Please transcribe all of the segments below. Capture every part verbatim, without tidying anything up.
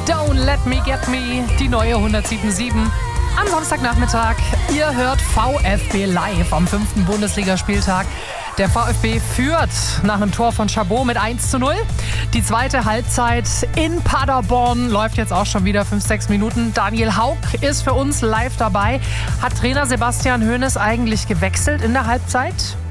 Don't Let Me Get Me, die neue hundertsieben Komma sieben. Am Samstagnachmittag, ihr hört VfB live am fünften Bundesligaspieltag. Der VfB führt nach einem Tor von Chabot mit eins zu null. Die zweite Halbzeit in Paderborn läuft jetzt auch schon wieder fünf, sechs Minuten. Daniel Hauck ist für uns live dabei. Hat Trainer Sebastian Hoeneß eigentlich gewechselt in der Halbzeit?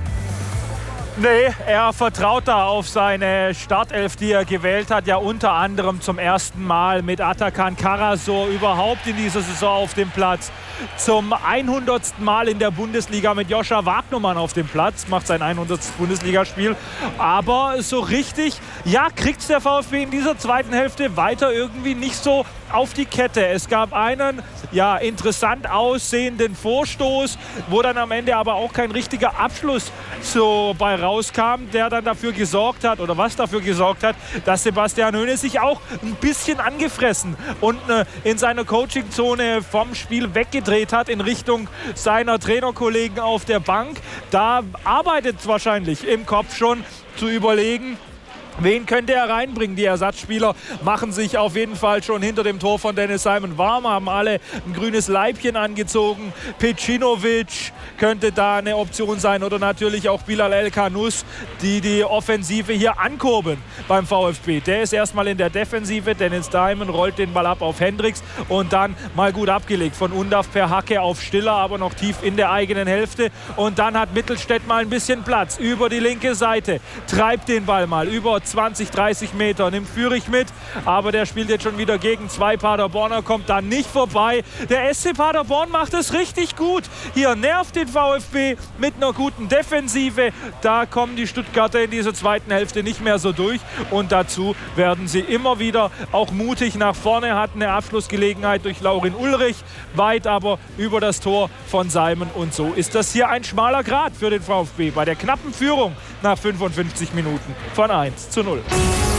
Nee, er vertraut da auf seine Startelf, die er gewählt hat. Ja, unter anderem zum ersten Mal mit Atakan Karasor überhaupt in dieser Saison auf dem Platz. Zum hundertsten Mal in der Bundesliga mit Joscha Wagnumann auf dem Platz. Macht sein hundertstes Bundesligaspiel. Aber so richtig, ja, kriegt der VfB in dieser zweiten Hälfte weiter irgendwie nicht so auf die Kette. Es gab einen, ja, interessant aussehenden Vorstoß, wo dann am Ende aber auch kein richtiger Abschluss so bei rauskam, der dann dafür gesorgt hat, oder was dafür gesorgt hat, dass Sebastian Hoeneß sich auch ein bisschen angefressen und äh, in seiner Coachingzone vom Spiel weggedreht hat in Richtung seiner Trainerkollegen auf der Bank. Da arbeitet es wahrscheinlich im Kopf schon zu überlegen, wen könnte er reinbringen? Die Ersatzspieler machen sich auf jeden Fall schon hinter dem Tor von Dennis Simon warm, haben alle ein grünes Leibchen angezogen. Pecinovic könnte da eine Option sein oder natürlich auch Bilal El Khanous, die die Offensive hier ankurbeln beim VfB. Der ist erstmal in der Defensive. Dennis Simon rollt den Ball ab auf Hendricks und dann mal gut abgelegt von Undav per Hacke auf Stiller, aber noch tief in der eigenen Hälfte. Und dann hat Mittelstädt mal ein bisschen Platz über die linke Seite, treibt den Ball mal über zwanzig, dreißig Meter, nimmt Führig mit, aber der spielt jetzt schon wieder gegen zwei Paderborner, kommt da nicht vorbei. Der S C Paderborn macht es richtig gut. Hier nervt den VfB mit einer guten Defensive. Da kommen die Stuttgarter in dieser zweiten Hälfte nicht mehr so durch und dazu werden sie immer wieder auch mutig nach vorne, hatten eine Abschlussgelegenheit durch Laurin Ulrich, weit aber über das Tor von Simon und so ist das hier ein schmaler Grat für den VfB bei der knappen Führung nach fünfundfünfzig Minuten von eins zu null.